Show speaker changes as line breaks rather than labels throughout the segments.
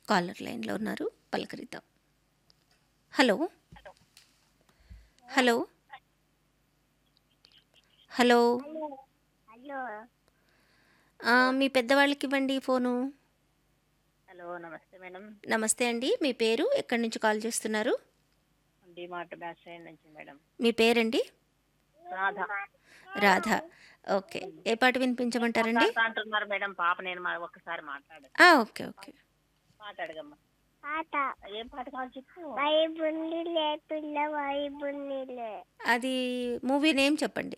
Caller లైన్లో ఉన్నారు, పలకరిద్దాం. Hello. Hello. Hello.
Hello hello
మీ పెద్దవాళ్ళకి ఇవ్వండి ఫోను.
హలో నమస్తే మేడం.
నమస్తే అండి, మీ పేరు, ఎక్కడి నుంచి కాల్ చేస్తున్నారు?
డిమార్ట్ బ్యాక్ సైడ్ నుంచి మేడం.
మీ పేరండి?
రాధ.
రాధ. ఓకే, ఏ పాట
ఏం
వినిపించమంటారండి?
మాట్లాడుతా అంటున్నారు మేడం? పాప నేను ఒక్కసారి మాట్లాడు.
Okay okay.
మాట్లాడగమ్మా. పాట ఏం పాట కావాలి చెప్పు.
అది మూవీ నేమ్ చెప్పండి.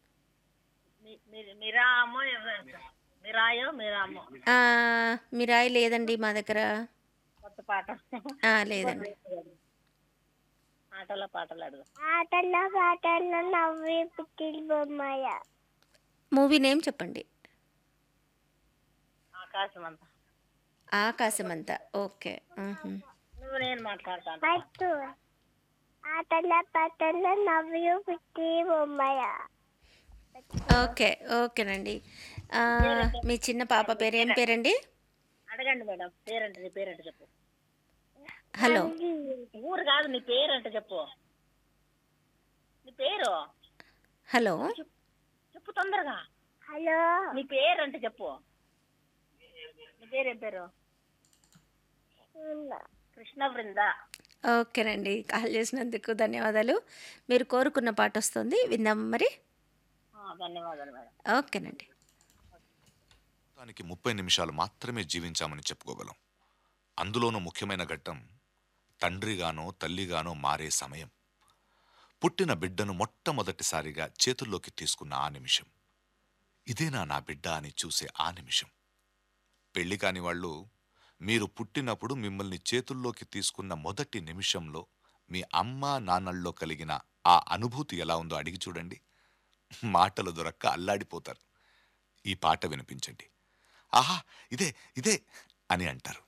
మిరామో మిరాయో మిరామో.
మిరాయి లేదండి మా దగ్గర.
కొత్త పాట
లేదండి.
పాటలు అడుగు. పాటల్లో నవ్వి పుట్టిన బొమ్మయ్య.
మూవీ నేమ్ చెప్పండి.
ఆకాశం అంతా.
ఆకాశమంతా. ఓకే.
నువ్వు నేను మాట్లాడతాను. పాటల్లో నవ్వి పుట్టి బొమ్మయ్య.
ఓకే ఓకేనండి. మీ చిన్న పాప పేరు ఏం పేరండి?
అడగండి మేడం. పేరంటే నీ పేరంటే చెప్పు.
హలో.
ఊరు కాదు, నీ పేరంటే చెప్పు. నీ పేరు
హలో.
చెప్పు తొందరగా. హలో నీ పేరంటే చెప్పు. నీ పేరేం పేరు? కృష్ణ బృంద.
ఓకేనండి, కాల్ చేసినందుకు ధన్యవాదాలు. మీరు కోరుకున్న పాట వస్తుంది, విందాం మరి.
ధన్యవాదాలు మేడం.
ఓకేనండి.
దానికి 30 నిమిషాలు మాత్రమే జీవించామని చెప్పుకోగలం. అందులోనూ ముఖ్యమైన ఘట్టం తండ్రిగానో తల్లిగానో మారే సమయం. పుట్టిన బిడ్డను మొట్టమొదటిసారిగా చేతుల్లోకి తీసుకున్న ఆ నిమిషం. ఇదేనా నా బిడ్డ అని చూసే ఆ నిమిషం. పెళ్లి కాని వాళ్ళు మీరు పుట్టినప్పుడు మిమ్మల్ని చేతుల్లోకి తీసుకున్న మొదటి నిమిషంలో మీ అమ్మా నాన్నల్లో కలిగిన ఆ అనుభూతి ఎలా ఉందో అడిగి చూడండి. మాటలు దొరక్క అల్లాడిపోతారు. ఈ పాట వినిపించండి. ఆహా, ఇదే ఇదే అని అంటారు.